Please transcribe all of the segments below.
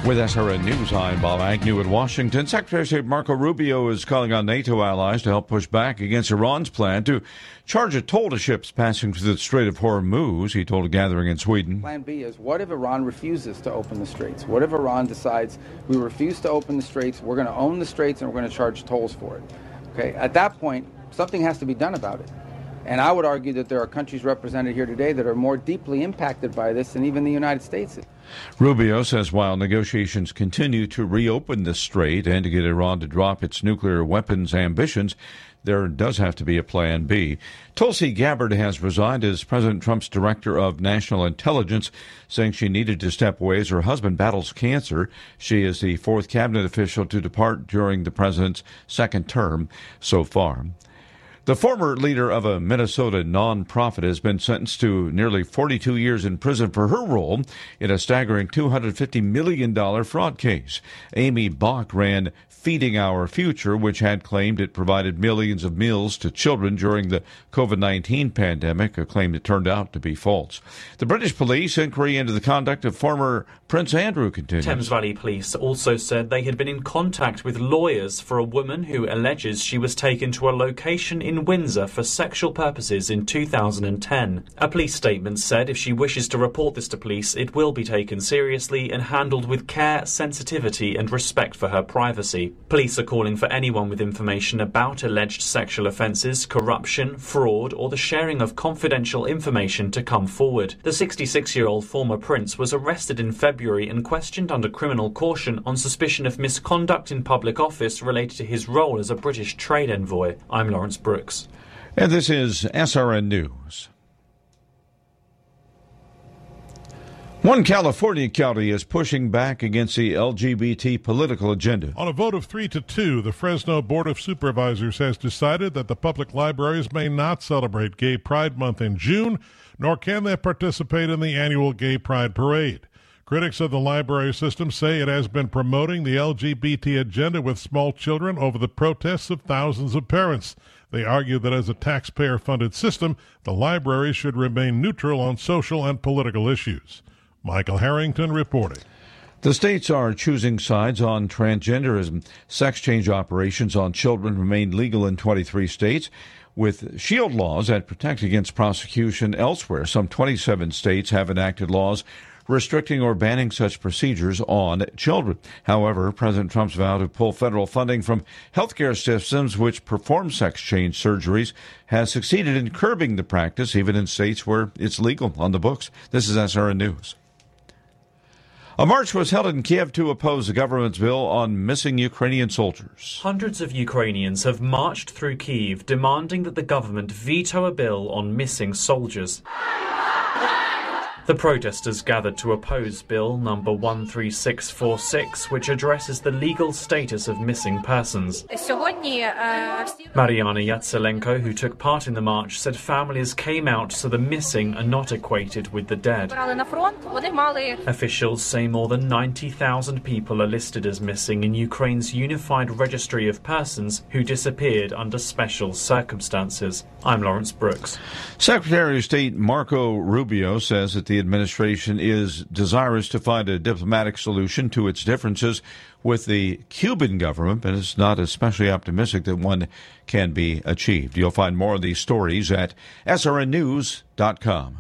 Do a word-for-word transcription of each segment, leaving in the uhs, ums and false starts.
With S R N News, I'm Bob Agnew in Washington. Secretary of State Marco Rubio is calling on NATO allies to help push back against Iran's plan to charge a toll to ships passing through the Strait of Hormuz, he told a gathering in Sweden. Plan B is, what if Iran refuses to open the straits? What if Iran decides we refuse to open the straits, we're going to own the straits, and we're going to charge tolls for it? Okay, at that point, something has to be done about it. And I would argue that there are countries represented here today that are more deeply impacted by this than even the United States is. Rubio says while negotiations continue to reopen the strait and to get Iran to drop its nuclear weapons ambitions, there does have to be a plan B. Tulsi Gabbard has resigned as President Trump's Director of National Intelligence, saying she needed to step away as her husband battles cancer. She is the fourth cabinet official to depart during the president's second term so far. The former leader of a Minnesota nonprofit has been sentenced to nearly forty-two years in prison for her role in a staggering two hundred fifty million dollars fraud case. Amy Bach ran Feeding Our Future, which had claimed it provided millions of meals to children during the COVID nineteen pandemic, a claim that turned out to be false. The British police inquiry into the conduct of former Prince Andrew continues. Thames Valley Police also said they had been in contact with lawyers for a woman who alleges she was taken to a location in Windsor for sexual purposes in two thousand ten. A police statement said if she wishes to report this to police, it will be taken seriously and handled with care, sensitivity and respect for her privacy. Police are calling for anyone with information about alleged sexual offences, corruption, fraud or the sharing of confidential information to come forward. The sixty-six-year-old former prince was arrested in February and questioned under criminal caution on suspicion of misconduct in public office related to his role as a British trade envoy. I'm Lawrence Brooks. And this is S R N News. One California county is pushing back against the L G B T political agenda. On a vote of three to two, the Fresno Board of Supervisors has decided that the public libraries may not celebrate Gay Pride Month in June, nor can they participate in the annual Gay Pride Parade. Critics of the library system say it has been promoting the L G B T agenda with small children over the protests of thousands of parents. They argue that as a taxpayer-funded system, the library should remain neutral on social and political issues. Michael Harrington reporting. The states are choosing sides on transgenderism. Sex change operations on children remain legal in twenty-three states, with shield laws that protect against prosecution elsewhere. Some twenty-seven states have enacted laws restricting or banning such procedures on children. However, President Trump's vow to pull federal funding from healthcare systems which perform sex change surgeries has succeeded in curbing the practice, even in states where it's legal on the books. This is S R N News. A march was held in Kiev to oppose the government's bill on missing Ukrainian soldiers. Hundreds of Ukrainians have marched through Kyiv demanding that the government veto a bill on missing soldiers. The protesters gathered to oppose Bill number one three six four six, which addresses the legal status of missing persons. Mariana Yatselenko, who took part in the march, said families came out so the missing are not equated with the dead. Officials say more than ninety thousand people are listed as missing in Ukraine's Unified Registry of Persons who disappeared under special circumstances. I'm Lawrence Brooks. Secretary of State Marco Rubio says that the administration is desirous to find a diplomatic solution to its differences with the Cuban government, but is not especially optimistic that one can be achieved. You'll find more of these stories at S R N news dot com.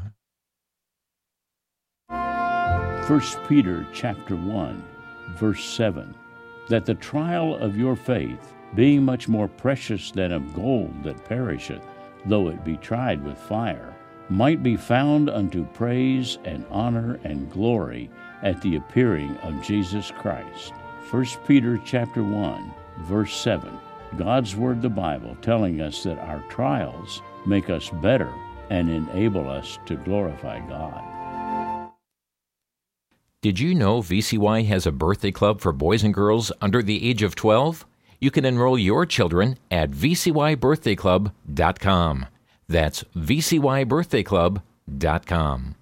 First Peter chapter one, verse seven, that the trial of your faith, being much more precious than of gold that perisheth, though it be tried with fire, might be found unto praise and honor and glory at the appearing of Jesus Christ. First Peter chapter one, verse seven. God's Word, the Bible, telling us that our trials make us better and enable us to glorify God. Did you know V C Y has a birthday club for boys and girls under the age of twelve? You can enroll your children at v c y birthday club dot com. That's v c y birthday club dot com.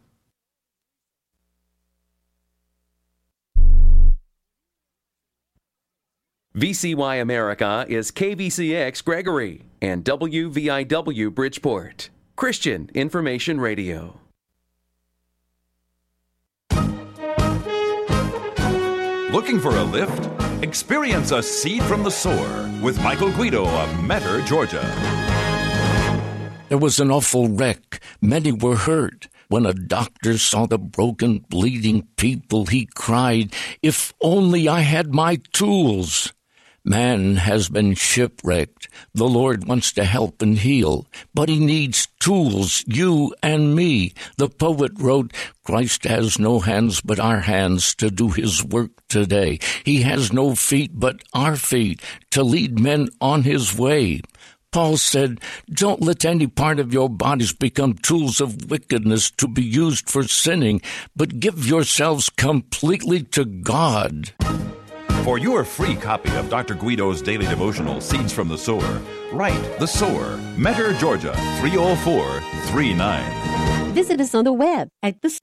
V C Y America is K V C X Gregory and W V I W Bridgeport, Christian Information Radio. Looking for a lift? Experience a Seed from the Sower with Michael Guido of Metter, Georgia. There was an awful wreck. Many were hurt. When a doctor saw the broken, bleeding people, he cried, "If only I had my tools." Man has been shipwrecked. The Lord wants to help and heal, but he needs tools, you and me. The poet wrote, Christ has no hands but our hands to do his work today. He has no feet but our feet to lead men on his way. Paul said, don't let any part of your bodies become tools of wickedness to be used for sinning, but give yourselves completely to God. For your free copy of Doctor Guido's daily devotional, Seeds from the Sower, write The Sower, Metter, Georgia, three oh four three nine. Visit us on the web at the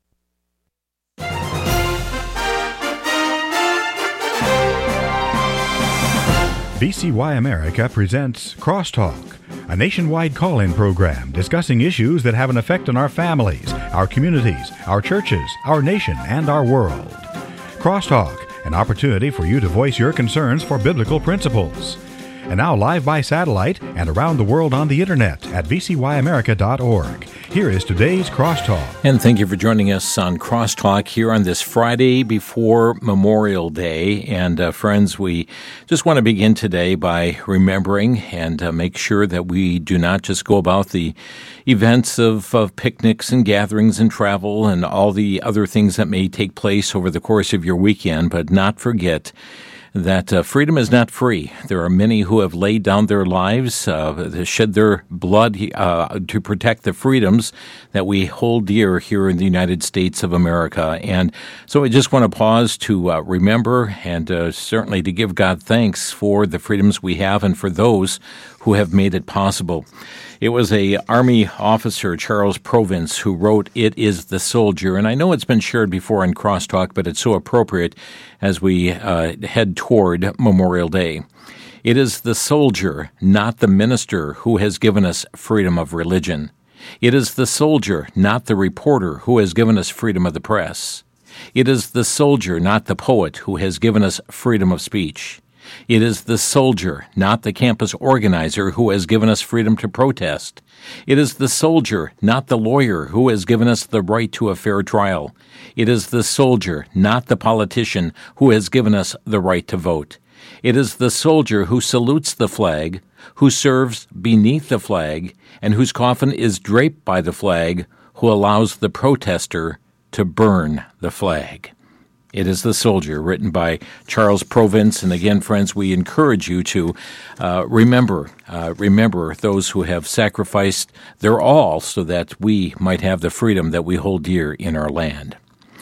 V C Y America presents Crosstalk, a nationwide call-in program discussing issues that have an effect on our families, our communities, our churches, our nation, and our world. Crosstalk, an opportunity for you to voice your concerns for biblical principles. And now live by satellite and around the world on the internet at v c y america dot org. Here is today's Crosstalk. And thank you for joining us on Crosstalk here on this Friday before Memorial Day. And uh, friends, we just want to begin today by remembering and uh, make sure that we do not just go about the events of, of picnics and gatherings and travel and all the other things that may take place over the course of your weekend, but not forget that uh, freedom is not free. There are many who have laid down their lives, uh, shed their blood uh, to protect the freedoms that we hold dear here in the United States of America. And so I just want to pause to uh, remember and uh, certainly to give God thanks for the freedoms we have and for those who have made it possible. It was a Army officer, Charles Province, who wrote, "It is the soldier." And I know it's been shared before in Crosstalk, but it's so appropriate as we uh, head toward Memorial Day. It is the soldier, not the minister, who has given us freedom of religion. It is the soldier, not the reporter, who has given us freedom of the press. It is the soldier, not the poet, who has given us freedom of speech. It is the soldier, not the campus organizer, who has given us freedom to protest. It is the soldier, not the lawyer, who has given us the right to a fair trial. It is the soldier, not the politician, who has given us the right to vote. It is the soldier who salutes the flag, who serves beneath the flag, and whose coffin is draped by the flag, who allows the protester to burn the flag. It is the soldier, written by Charles Province. And again, friends, we encourage you to uh, remember, uh, remember those who have sacrificed their all so that we might have the freedom that we hold dear in our land.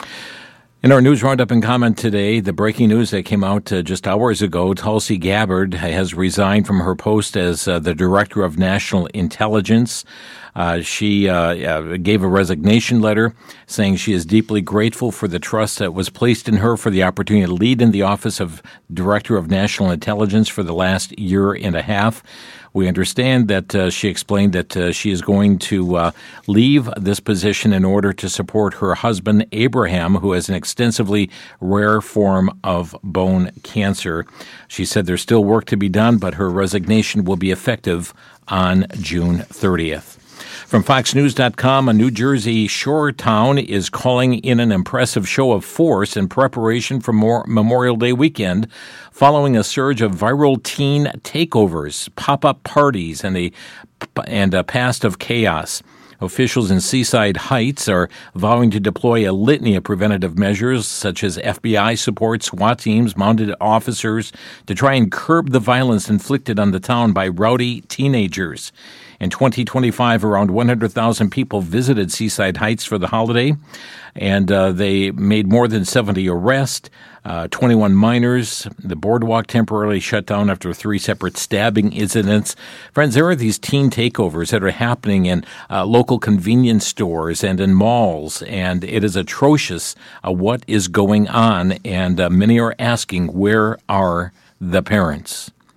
In our news roundup and comment today, the breaking news that came out uh, just hours ago, Tulsi Gabbard has resigned from her post as uh, the Director of National Intelligence. Uh, she uh, uh, gave a resignation letter saying she is deeply grateful for the trust that was placed in her for the opportunity to lead in the office of Director of National Intelligence for the last year and a half. We understand that uh, she explained that uh, she is going to uh, leave this position in order to support her husband, Abraham, who has an extensively rare form of bone cancer. She said there's still work to be done, but her resignation will be effective on June thirtieth. From Fox News dot com, a New Jersey shore town is calling in an impressive show of force in preparation for more Memorial Day weekend, following a surge of viral teen takeovers, pop-up parties, and a, and a past of chaos. Officials in Seaside Heights are vowing to deploy a litany of preventative measures, such as F B I support, SWAT teams, mounted officers, to try and curb the violence inflicted on the town by rowdy teenagers. In twenty twenty-five, around one hundred thousand people visited Seaside Heights for the holiday, and uh, they made more than seventy arrests, uh, twenty-one minors. The boardwalk temporarily shut down after three separate stabbing incidents. Friends, there are these teen takeovers that are happening in uh, local convenience stores and in malls, and it is atrocious uh, what is going on, and uh, many are asking, where are the parents?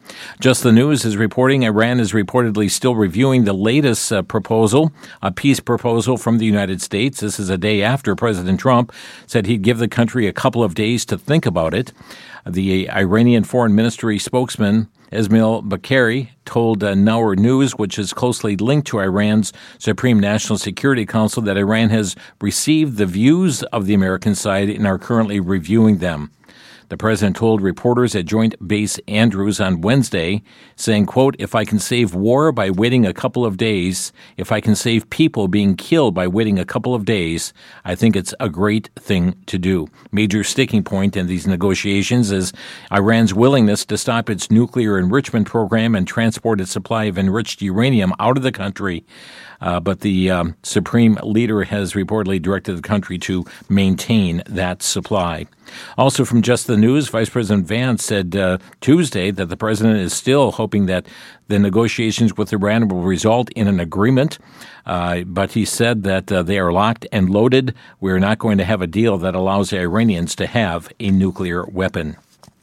Just the News is reporting Iran is reportedly still reviewing the latest uh, proposal, a peace proposal from the United States. This is a day after President Trump said he'd give the country a couple of days to think about it. The Iranian Foreign Ministry spokesman Esmail Bagheri told uh, Nour News, which is closely linked to Iran's Supreme National Security Council, that Iran has received the views of the American side and are currently reviewing them. The president told reporters at Joint Base Andrews on Wednesday, saying, quote, "If I can save war by waiting a couple of days, if I can save people being killed by waiting a couple of days, I think it's a great thing to do." Major sticking point in these negotiations is Iran's willingness to stop its nuclear enrichment program and transport its supply of enriched uranium out of the country. Uh, but the um, Supreme Leader has reportedly directed the country to maintain that supply. Also from Just the News, Vice President Vance said uh, Tuesday that the president is still hoping that the negotiations with Iran will result in an agreement. Uh, but he said that uh, they are locked and loaded. We're not going to have a deal that allows the Iranians to have a nuclear weapon.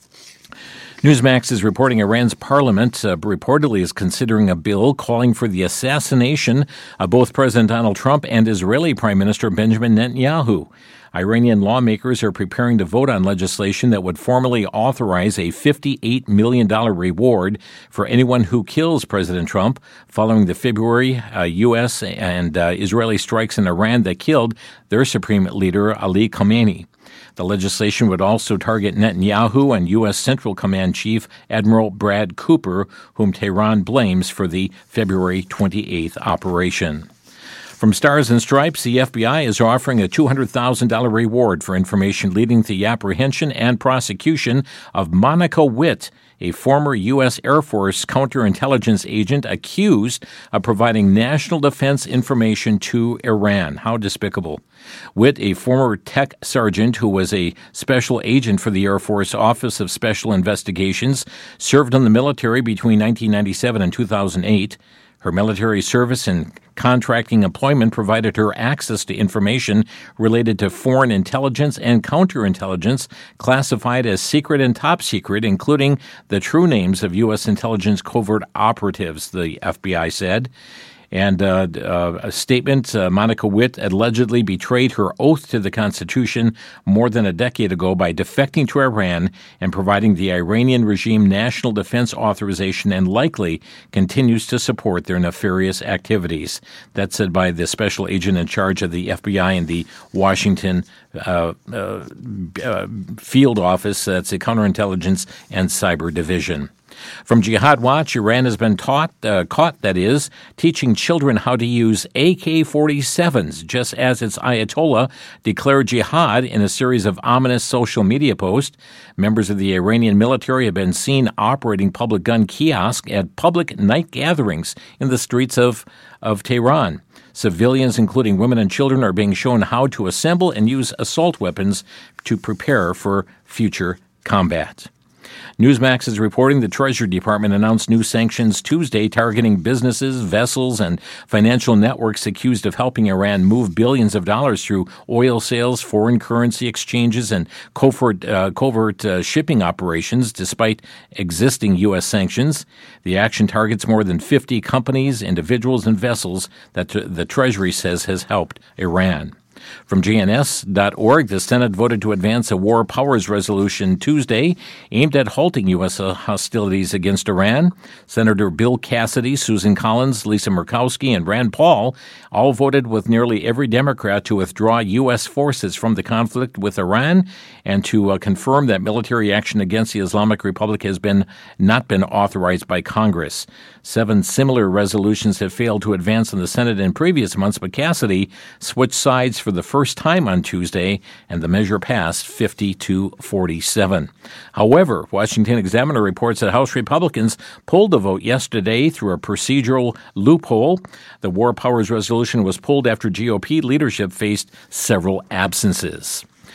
Newsmax is reporting Iran's parliament uh, reportedly is considering a bill calling for the assassination of both President Donald Trump and Israeli Prime Minister Benjamin Netanyahu. Iranian lawmakers are preparing to vote on legislation that would formally authorize a fifty-eight million dollars reward for anyone who kills President Trump following the February uh, U S and uh, Israeli strikes in Iran that killed their supreme leader, Ali Khamenei. The legislation would also target Netanyahu and U S. Central Command Chief Admiral Brad Cooper, whom Tehran blames for the February twenty-eighth operation. From Stars and Stripes, the F B I is offering a two hundred thousand dollars reward for information leading to the apprehension and prosecution of Monica Witt, a former U S. Air Force counterintelligence agent accused of providing national defense information to Iran. How despicable. Witt, a former tech sergeant who was a special agent for the Air Force Office of Special Investigations, served in the military between nineteen ninety-seven and two thousand eight. Her military service and contracting employment provided her access to information related to foreign intelligence and counterintelligence classified as secret and top secret, including the true names of U S intelligence covert operatives, the F B I said. And uh, uh, a statement, uh, Monica Witt allegedly betrayed her oath to the Constitution more than a decade ago by defecting to Iran and providing the Iranian regime national defense authorization, and likely continues to support their nefarious activities. That's said by the special agent in charge of the F B I in the Washington uh, uh, uh, field office. That's the Counterintelligence and Cyber Division. From Jihad Watch, Iran has been taught, uh, caught, that is, teaching children how to use A K forty-sevens, just as its Ayatollah declared jihad in a series of ominous social media posts. Members of the Iranian military have been seen operating public gun kiosks at public night gatherings in the streets of, of Tehran. Civilians, including women and children, are being shown how to assemble and use assault weapons to prepare for future combat. Newsmax is reporting the Treasury Department announced new sanctions Tuesday targeting businesses, vessels, and financial networks accused of helping Iran move billions of dollars through oil sales, foreign currency exchanges, and covert, uh, covert uh, shipping operations despite existing U S sanctions. The action targets more than fifty companies, individuals, and vessels that t- the Treasury says has helped Iran. From G N S dot org, the Senate voted to advance a War Powers Resolution Tuesday aimed at halting U S hostilities against Iran. Senator Bill Cassidy, Susan Collins, Lisa Murkowski, and Rand Paul all voted with nearly every Democrat to withdraw U S forces from the conflict with Iran and to uh, confirm that military action against the Islamic Republic has been not been authorized by Congress. Seven similar resolutions have failed to advance in the Senate in previous months, but Cassidy switched sides for the first time on Tuesday, and the measure passed fifty to forty-seven. However, Washington Examiner reports that House Republicans pulled the vote yesterday through a procedural loophole. The War Powers Resolution was pulled after G O P leadership faced several absences.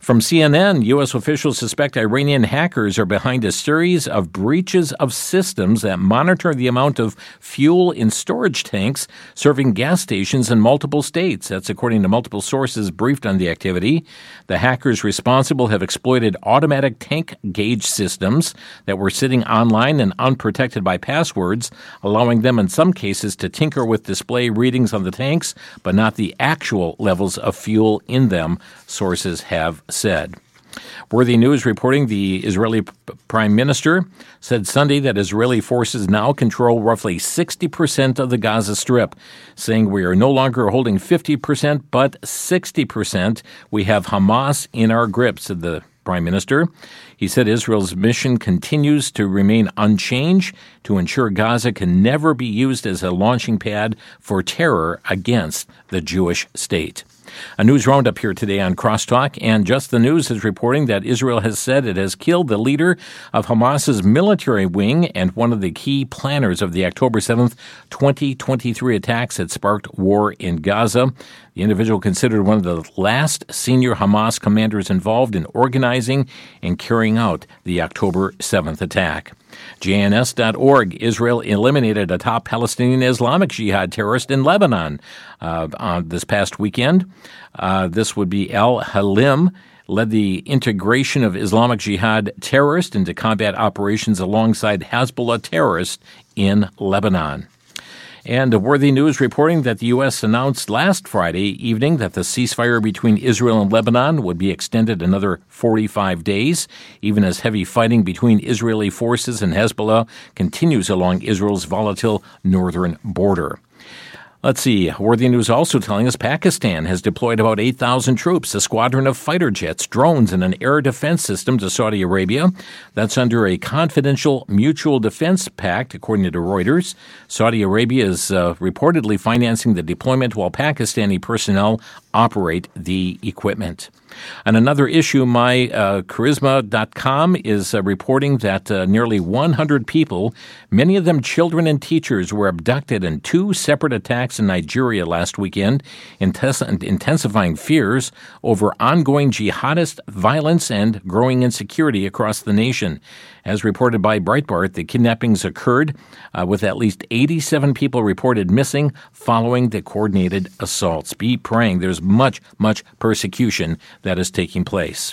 From C N N, U S officials suspect Iranian hackers are behind a series of breaches of systems that monitor the amount of fuel in storage tanks serving gas stations in multiple states. That's according to multiple sources briefed on the activity. The hackers responsible have exploited automatic tank gauge systems that were sitting online and unprotected by passwords, allowing them in some cases to tinker with display readings on the tanks, but not the actual levels of fuel in them, sources have said. Worthy News reporting the Israeli p- Prime Minister said Sunday that Israeli forces now control roughly sixty percent of the Gaza Strip, saying we are no longer holding fifty percent but sixty percent. We have Hamas in our grip, said the Prime Minister. He said Israel's mission continues to remain unchanged to ensure Gaza can never be used as a launching pad for terror against the Jewish state. A news roundup here today on Crosstalk, and Just the News is reporting that Israel has said it has killed the leader of Hamas's military wing and one of the key planners of the October seventh, twenty twenty-three attacks that sparked war in Gaza. The individual considered one of the last senior Hamas commanders involved in organizing and carrying out the October seventh attack. J N S dot org, Israel eliminated a top Palestinian Islamic Jihad terrorist in Lebanon uh, on this past weekend. Uh, this would be Al Halim, led the integration of Islamic Jihad terrorists into combat operations alongside Hezbollah terrorists in Lebanon. And a Worthy News reporting that the U S announced last Friday evening that the ceasefire between Israel and Lebanon would be extended another forty-five days, even as heavy fighting between Israeli forces and Hezbollah continues along Israel's volatile northern border. Let's see. Worthy News also telling us Pakistan has deployed about eight thousand troops, a squadron of fighter jets, drones, and an air defense system to Saudi Arabia. That's under a confidential mutual defense pact, according to Reuters. Saudi Arabia is uh, reportedly financing the deployment while Pakistani personnel operate the equipment. On another issue, my uh, charisma dot com is uh, reporting that uh, nearly one hundred people, many of them children and teachers, were abducted in two separate attacks in Nigeria last weekend, intens- intensifying fears over ongoing jihadist violence and growing insecurity across the nation. As reported by Breitbart, the kidnappings occurred uh, with at least eighty-seven people reported missing following the coordinated assaults. Be praying. There's much, much persecution that is taking place.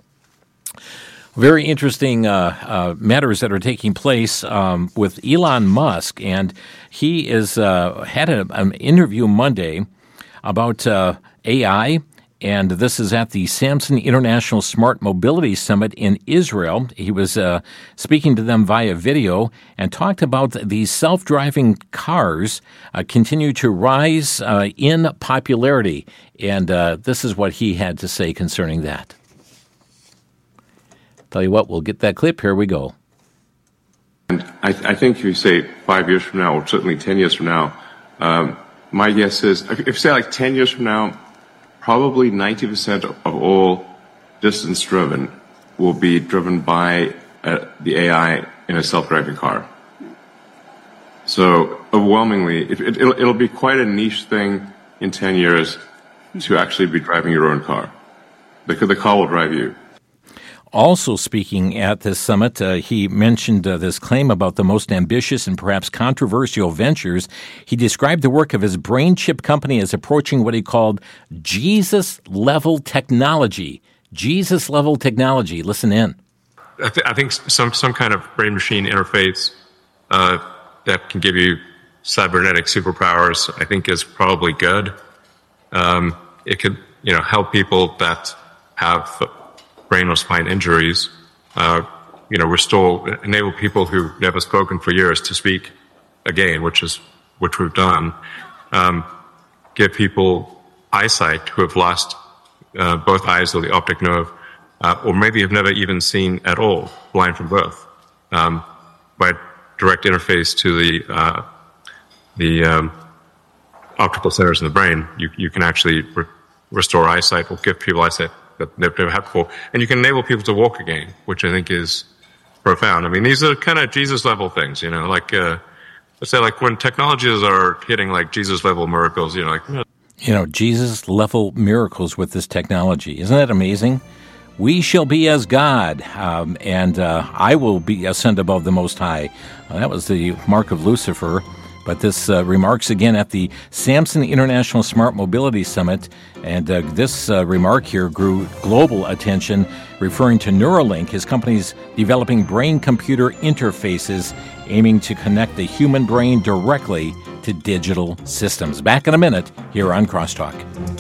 Very interesting uh, uh, matters that are taking place um, with Elon Musk, and he is uh, had a, an interview Monday about uh, A I. And this is at the Samson International Smart Mobility Summit in Israel. He was uh, speaking to them via video and talked about these self-driving cars uh, continue to rise uh, in popularity. And uh, this is what he had to say concerning that. Tell you what, we'll get that clip. Here we go. And I, I think if you say five years from now, or certainly ten years from now, um, my guess is, if you say like ten years from now, probably ninety percent of all distance driven will be driven by uh, the A I in a self-driving car. So overwhelmingly, it, it, it'll, it'll be quite a niche thing in ten years to actually be driving your own car. Because the car will drive you. Also speaking at this summit, uh, he mentioned uh, this claim about the most ambitious and perhaps controversial ventures. He described the work of his brain chip company as approaching what he called Jesus-level technology. Jesus-level technology. Listen in. I, th- I think some, some kind of brain-machine interface uh, that can give you cybernetic superpowers, I think, is probably good. Um, it could, you know, help people that have brain or spine injuries, uh, you know, restore, enable people who've never spoken for years to speak again, which is, which we've done. Um, give people eyesight who have lost uh, both eyes or the optic nerve, uh, or maybe have never even seen at all, blind from birth, um, by direct interface to the, uh, the, um, optical centers in the brain. You, you can actually re- restore eyesight or give people eyesight that they've never had before. And you can enable people to walk again, which I think is profound. I mean, these are kind of Jesus-level things, you know, like, uh, let's say, like, when technologies are hitting, like, Jesus-level miracles, you know, like... You know, you know, Jesus-level miracles with this technology. Isn't that amazing? We shall be as God, um, and uh, I will be ascend above the Most High. Uh, that was the mark of Lucifer. But this uh, remarks again at the Samson International Smart Mobility Summit, and uh, this uh, remark here drew global attention, referring to Neuralink, his company's developing brain-computer interfaces aiming to connect the human brain directly to digital systems. Back in a minute here on Crosstalk.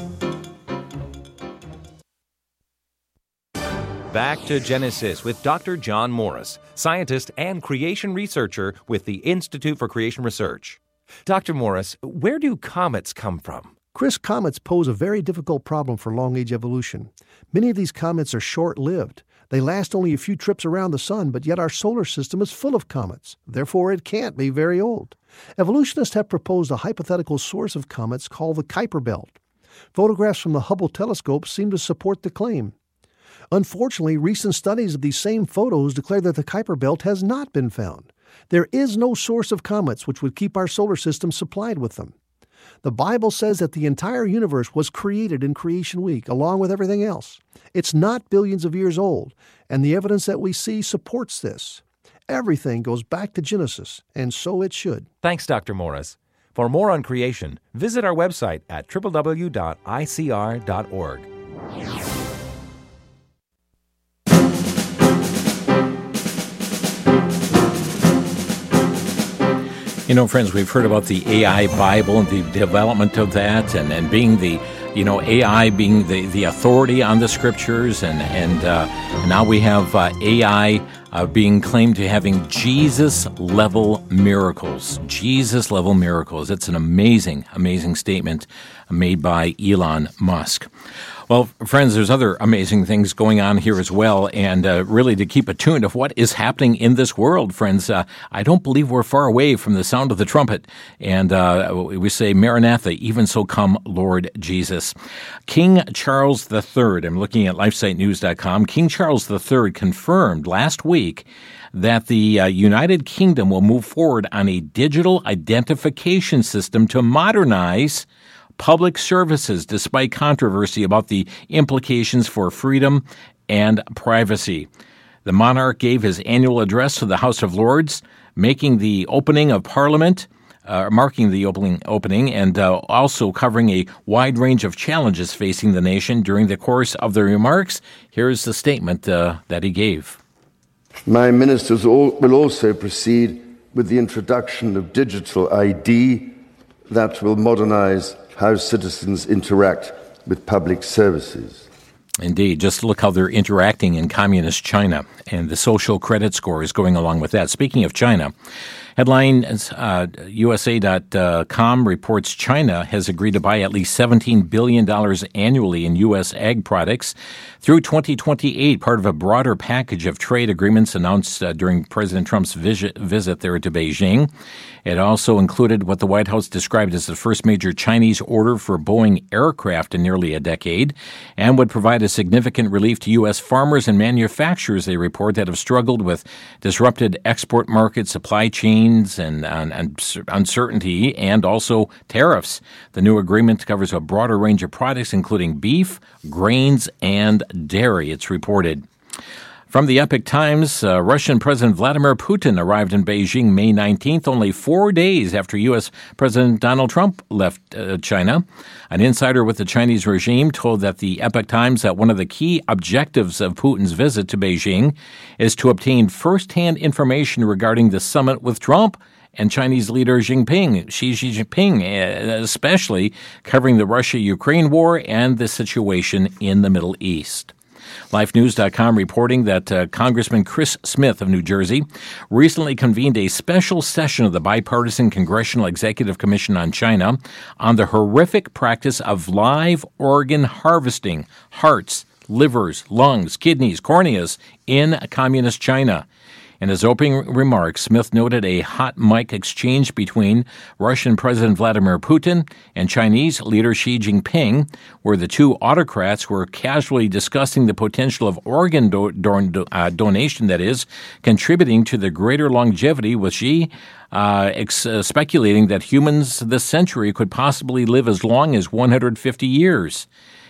Back to Genesis with Doctor John Morris, scientist and creation researcher with the Institute for Creation Research. Doctor Morris, where do comets come from? Chris, comets pose a very difficult problem for long-age evolution. Many of these comets are short-lived. They last only a few trips around the sun, but yet our solar system is full of comets. Therefore, it can't be very old. Evolutionists have proposed a hypothetical source of comets called the Kuiper Belt. Photographs from the Hubble telescope seem to support the claim. Unfortunately, recent studies of these same photos declare that the Kuiper Belt has not been found. There is no source of comets which would keep our solar system supplied with them. The Bible says that the entire universe was created in Creation Week, along with everything else. It's not billions of years old, and the evidence that we see supports this. Everything goes back to Genesis, and so it should. Thanks, Doctor Morris. For more on creation, visit our website at w w w dot i c r dot org. You know, friends, we've heard about the A I Bible and the development of that, and, and being the, you know, A I being the, the authority on the scriptures, and, and uh, now we have uh, A I uh, being claimed to having Jesus-level miracles. Jesus-level miracles. It's an amazing, amazing statement made by Elon Musk. Well, friends, there's other amazing things going on here as well, and uh, really to keep attuned of what is happening in this world, friends. Uh, I don't believe we're far away from the sound of the trumpet, and uh, we say, Maranatha, even so come, Lord Jesus. King Charles the Third, I'm looking at lifesite news dot com, King Charles the Third confirmed last week that the uh, United Kingdom will move forward on a digital identification system to modernize public services, despite controversy about the implications for freedom and privacy. The monarch gave his annual address to the House of Lords, making the opening of Parliament, uh, marking the opening, opening and uh, also covering a wide range of challenges facing the nation. During the course of the remarks, here's the statement uh, that he gave. My ministers will also proceed with the introduction of digital I D that will modernize how citizens interact with public services. Indeed. Just look how they're interacting in communist China, and the social credit score is going along with that. Speaking of China, headline uh, U S A dot com reports China has agreed to buy at least seventeen billion dollars annually in U S ag products through twenty twenty-eight, part of a broader package of trade agreements announced uh, during President Trump's visit, visit there to Beijing. It also included what the White House described as the first major Chinese order for Boeing aircraft in nearly a decade, and would provide a significant relief to U S farmers and manufacturers, they report, that have struggled with disrupted export market supply chains and, and, and uncertainty, and also tariffs. The new agreement covers a broader range of products, including beef, grains, and dairy, it's reported. From the Epoch Times, uh, Russian President Vladimir Putin arrived in Beijing May nineteenth, only four days after U S President Donald Trump left uh, China. An insider with the Chinese regime told that the Epoch Times that one of the key objectives of Putin's visit to Beijing is to obtain first-hand information regarding the summit with Trump and Chinese leader Xi Jinping, Xi Jinping, especially covering the Russia-Ukraine war and the situation in the Middle East. Life News dot com reporting that uh, Congressman Chris Smith of New Jersey recently convened a special session of the Bipartisan Congressional Executive Commission on China on the horrific practice of live organ harvesting, hearts, livers, lungs, kidneys, corneas in communist China. In his opening remarks, Smith noted a hot mic exchange between Russian President Vladimir Putin and Chinese leader Xi Jinping, where the two autocrats were casually discussing the potential of organ do- do- uh, donation, that is, contributing to the greater longevity, with Xi uh, ex- uh, speculating that humans this century could possibly live as long as one hundred fifty years.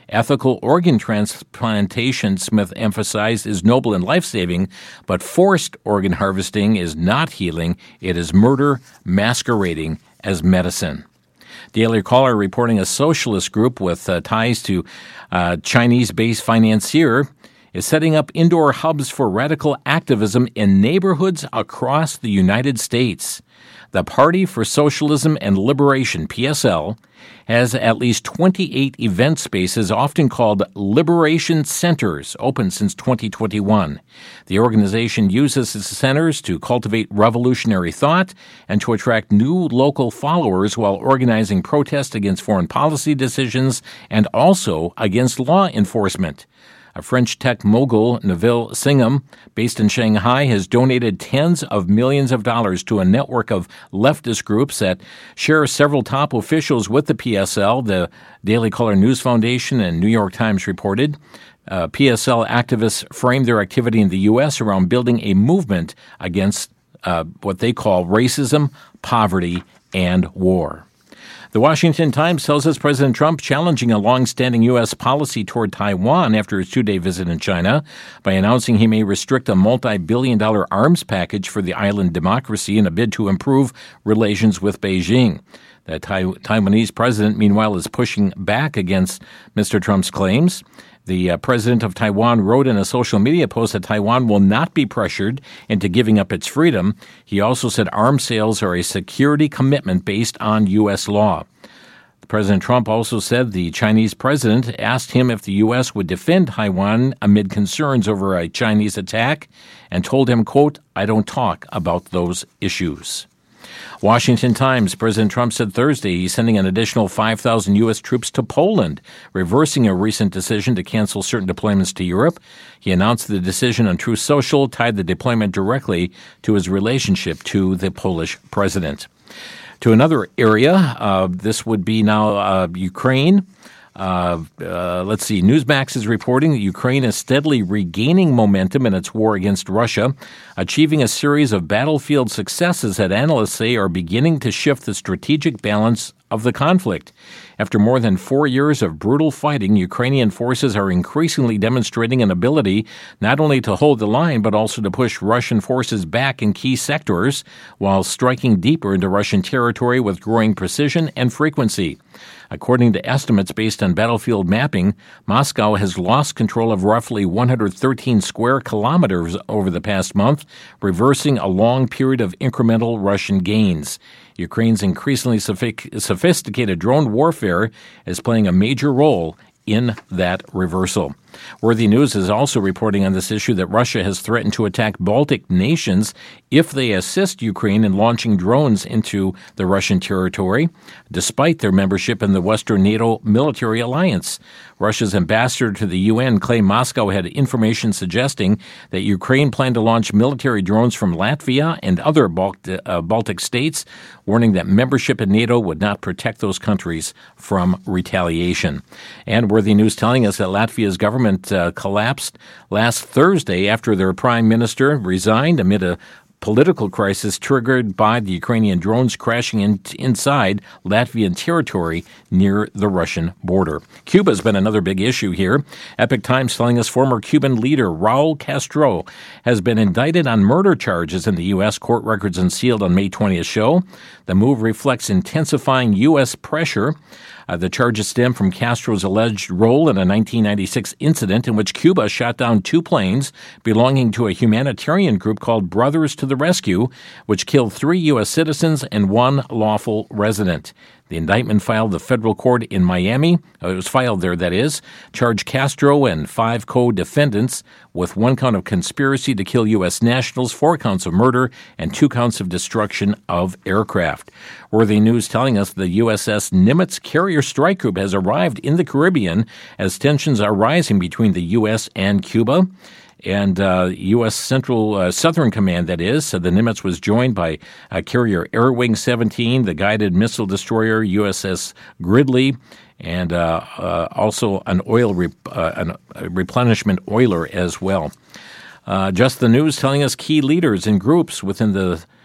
Ethical organ transplantation, Smith emphasized, is noble and life-saving, but forced organ harvesting is not healing. It is murder masquerading as medicine. Daily Caller reporting a socialist group with uh, ties to uh, Chinese-based financier is setting up indoor hubs for radical activism in neighborhoods across the United States. The Party for Socialism and Liberation, P S L, has at least twenty-eight event spaces, often called Liberation Centers, open since twenty twenty-one. The organization uses its centers to cultivate revolutionary thought and to attract new local followers while organizing protests against foreign policy decisions and also against law enforcement. A French tech mogul, Neville Singham, based in Shanghai, has donated tens of millions of dollars to a network of leftist groups that share several top officials with the P S L, the Daily Caller News Foundation and New York Times reported. Uh, P S L activists framed their activity in the U S around building a movement against uh, what they call racism, poverty, and war. The Washington Times tells us President Trump challenging a long-standing U S policy toward Taiwan after his two-day visit in China by announcing he may restrict a multi-billion dollar arms package for the island democracy in a bid to improve relations with Beijing. The tai- Taiwanese president, meanwhile, is pushing back against Mister Trump's claims. The uh, president of Taiwan wrote in a social media post that Taiwan will not be pressured into giving up its freedom. He also said arms sales are a security commitment based on U S law. President Trump also said the Chinese president asked him if the U S would defend Taiwan amid concerns over a Chinese attack and told him, quote, "I don't talk about those issues." Washington Times, President Trump said Thursday he's sending an additional five thousand U S troops to Poland, reversing a recent decision to cancel certain deployments to Europe. He announced the decision on Truth Social, tied the deployment directly to his relationship to the Polish president. To another area, uh, this would be now uh, Ukraine. Uh, uh, let's see. Newsmax is reporting that Ukraine is steadily regaining momentum in its war against Russia, achieving a series of battlefield successes that analysts say are beginning to shift the strategic balance of the conflict. After more than four years of brutal fighting, Ukrainian forces are increasingly demonstrating an ability not only to hold the line, but also to push Russian forces back in key sectors while striking deeper into Russian territory with growing precision and frequency. According to estimates based on battlefield mapping, Moscow has lost control of roughly one hundred thirteen square kilometers over the past month, reversing a long period of incremental Russian gains. Ukraine's increasingly sophisticated drone warfare is playing a major role in that reversal. Worthy News is also reporting on this issue that Russia has threatened to attack Baltic nations if they assist Ukraine in launching drones into the Russian territory, despite their membership in the Western NATO military alliance. Russia's ambassador to the U N claimed Moscow had information suggesting that Ukraine planned to launch military drones from Latvia and other Baltic, uh, Baltic states, warning that membership in NATO would not protect those countries from retaliation. And Worthy News telling us that Latvia's government uh, collapsed last Thursday after their prime minister resigned amid a political crisis triggered by the Ukrainian drones crashing in, inside Latvian territory near the Russian border. Cuba has been another big issue here. Epoch Times telling us former Cuban leader Raul Castro has been indicted on murder charges in the U S. Court records unsealed on May twentieth show. The move reflects intensifying U S pressure. Uh, the charges stem from Castro's alleged role in a nineteen ninety-six incident in which Cuba shot down two planes belonging to a humanitarian group called Brothers to the Rescue, which killed three U S citizens and one lawful resident. The indictment filed the federal court in Miami, uh, it was filed there, that is, charged Castro and five co-defendants with one count of conspiracy to kill U S nationals, four counts of murder, and two counts of destruction of aircraft. Worthy News telling us the U S S Nimitz Carrier Strike Group has arrived in the Caribbean as tensions are rising between the U S and Cuba. And uh, U S. Central uh, Southern Command, that is. So the Nimitz was joined by uh, carrier Air Wing seventeen, the guided missile destroyer U S S Gridley, and uh, uh, also an oil rep- uh, an, a replenishment oiler as well. Uh, Just the News telling us key leaders and groups within the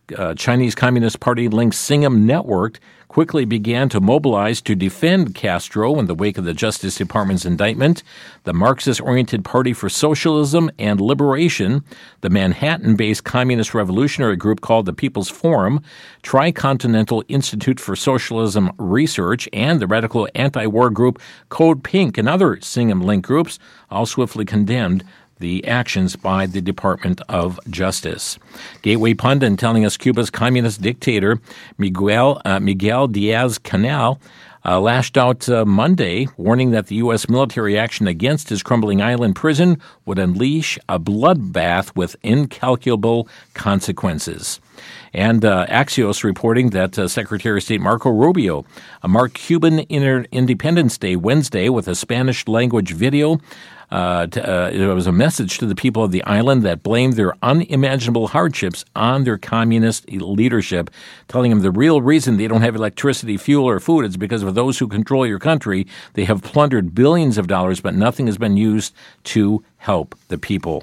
uh, Chinese Communist Party-linked Singham Network quickly began to mobilize to defend Castro in the wake of the Justice Department's indictment. The Marxist-oriented Party for Socialism and Liberation, the Manhattan-based communist revolutionary group called the People's Forum, Tricontinental Institute for Socialism Research, and the radical anti-war group Code Pink and other Singham-linked groups all swiftly condemned the actions by the Department of Justice. Gateway Pundit telling us Cuba's communist dictator Miguel uh, Miguel Diaz-Canel uh, lashed out uh, Monday, warning that the U S military action against his crumbling island prison would unleash a bloodbath with incalculable consequences. And uh, Axios reporting that uh, Secretary of State Marco Rubio uh, marked Cuban Inter- Independence Day Wednesday with a Spanish-language video. Uh, to, uh, it was a message to the people of the island that blamed their unimaginable hardships on their communist leadership, telling them the real reason they don't have electricity, fuel, or food is because of those who control your country. They have plundered billions of dollars, but nothing has been used to help the people.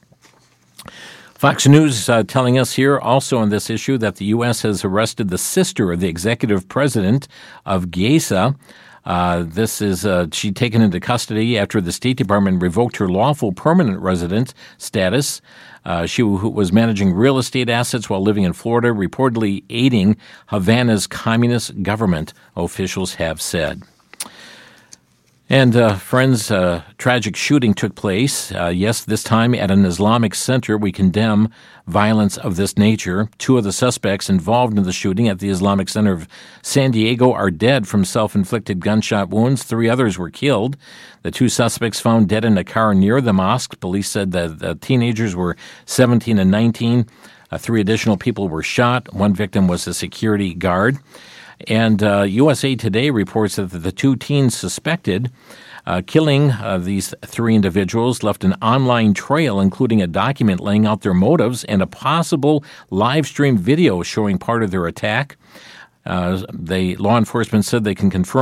Fox News uh, telling us here also on this issue that the U S has arrested the sister of the executive president of Giesa. Uh, this is uh, she taken into custody after the State Department revoked her lawful permanent resident status. Uh, she w- was managing real estate assets while living in Florida, reportedly aiding Havana's communist government, officials have said. And, uh, friends, uh, tragic shooting took place. Uh, yes, this time at an Islamic center. We condemn violence of this nature. Two of the suspects involved in the shooting at the Islamic Center of San Diego are dead from self-inflicted gunshot wounds. Three others were killed. The two suspects found dead in a car near the mosque. Police said that the teenagers were seventeen and nineteen. Uh, three additional people were shot. One victim was a security guard. And uh, U S A Today reports that the two teens suspected uh, killing uh, these three individuals left an online trail, including a document laying out their motives and a possible live stream video showing part of their attack. Uh, the law enforcement said they can confirm